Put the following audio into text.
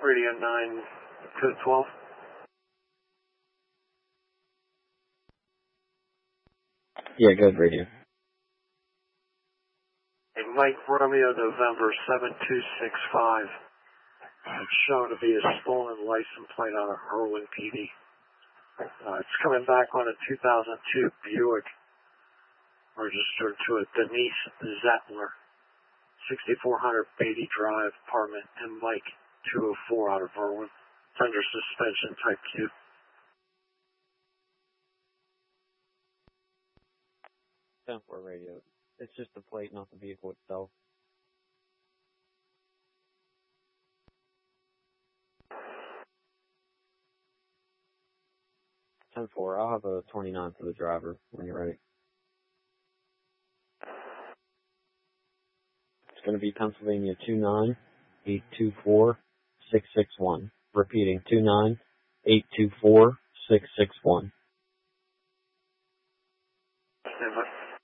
Radio 9, code 12. Yeah, good radio. Hey, Mike Romeo, November 7265. It's shown to be a stolen license plate on a Irwin PD. It's coming back on a 2002 Buick, registered to a Denise Zettler, 6400 Beatty Drive, apartment M. Mike 204 out of Irwin. It's under suspension, type Q. For radio. It's just the plate, not the vehicle itself. 10-4. I'll have a 29 for the driver when you're ready. It's going to be Pennsylvania 29824-661. Repeating, 29824-661.